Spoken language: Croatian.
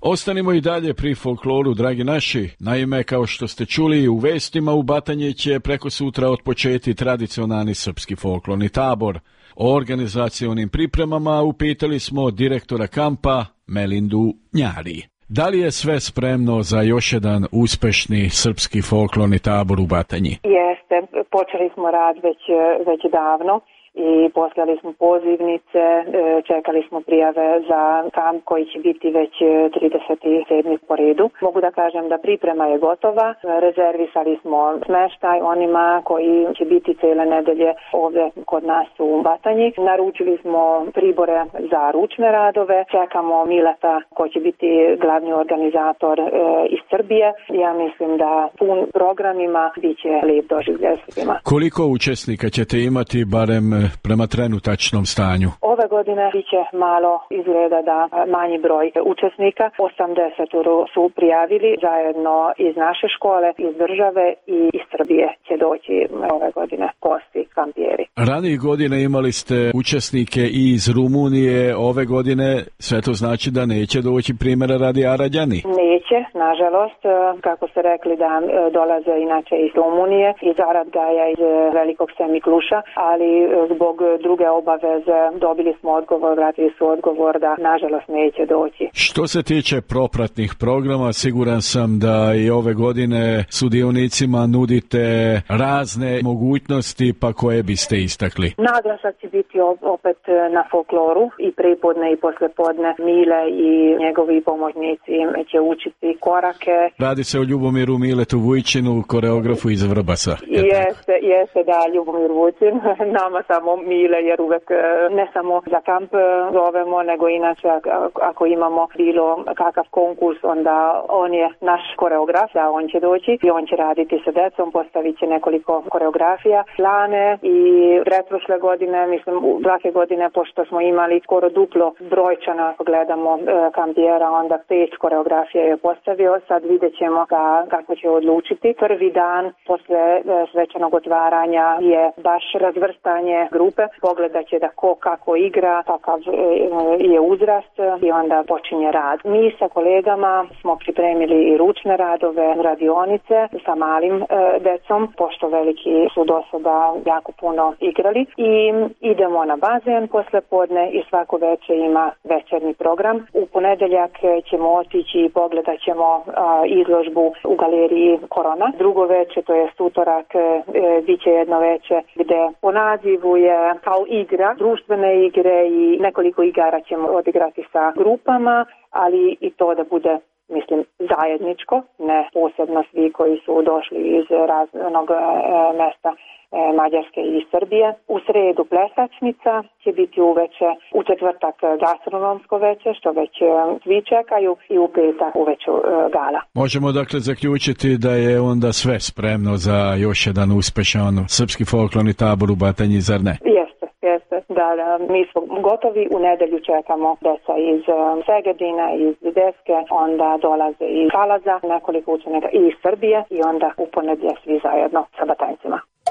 Ostanimo i dalje pri folkloru, dragi naši. Naime, kao što ste čuli u vestima, u Batanji će preko sutra otpočeti tradicionalni srpski folklorni tabor. O organizacionim pripremama upitali smo direktora kampa Melindu Njari. Da li je sve spremno za još jedan uspešni srpski folklorni tabor u Batanji? Jeste, počeli smo rad već davno i poslali smo pozivnice, čekali smo prijave za kamp koji će biti već 37. po redu. Mogu da kažem da priprema je gotova, rezervisali smo smeštaj onima koji će biti cijele nedelje ovdje kod nas u Batanji. Naručili smo pribore za ručne radove, čekamo Mileta koji će biti glavni organizator iz Srbije. Ja mislim da pun programima bit će lijep doživljaj svima. Koliko učesnika ćete imati barem prema trenutačnom stanju? Ove godine biće malo, izgleda da manji broj učesnika. 80 su prijavili zajedno iz naše škole, iz države i iz Srbije će doći ove godine gosti, kampijeri. Ranijih godina imali ste učesnike i iz Rumunije, ove godine sve to znači da neće doći primjera radi Arađani? Neće, nažalost, kako ste rekli da dolaze inače iz Rumunije, iz Aradgaja, iz Velikog Semikluša, ali zbog druge obaveze dobili smo odgovor, vratili su odgovor da nažalost neće doći. Što se tiče propratnih programa, siguran sam da i ove godine sudionicima nudite razne mogućnosti, pa koje biste istakli? Naglasak će biti opet na folkloru, i prepodne i poslepodne. Mile i njegovi pomoćnici će učiti korake. Radi se o Ljubomiru Miletu Vujčinu, koreografu iz Vrbasa. Jeste da, Ljubomir Vujčin, nama samo Mile, jer uvek ne samo za kamp zovemo, nego inače ako imamo bilo kakav konkurs, onda on je naš koreograf, da on će doći i on će raditi sa decom, postavit će nekoliko koreografija, plane. I pretprošle godine, mislim svake godine, pošto smo imali skoro duplo brojčano, ako gledamo kampijera, onda 5 koreografija je postavio. Sad vidjet ćemo kako će odlučiti. Prvi dan posle svečanog otvaranja je baš razvrstanje grupe, pogledat će da ko kako igra, kakav je uzrast i onda počinje rad. Mi sa kolegama smo pripremili i ručne radove, radionice sa malim decom, pošto veliki su do sada jako puno igrali, i idemo na bazen posle podne i svako večer ima večernji program. U ponedeljak ćemo otići i pogledat ćemo izložbu u galeriji Korona. Drugo večer, to je utorak, bit će jedno večer gde po nazivu je kao igra, društvene igre i nekoliko igara ćemo odigrati sa grupama, ali i to da bude, mislim, zajedničko, ne posebno svi koji su došli iz raznog mesta Mađarske i Srbije. U sredu plesačnica će biti uveče, u četvrtak gastronomsko veče, što već svi čekaju, i u petak uveče gala. Možemo dakle zaključiti da je onda sve spremno za još jedan uspešan srpski folklorni tabor u Batanji, zar ne? Jeste. Da, mi smo gotovi, u nedelju čekamo deca iz Segedina, iz Deske, onda dolaze iz Kalaza, nekoliko učenika i iz Srbije, i onda u ponedjeljak svi zajedno sa Batanjcima.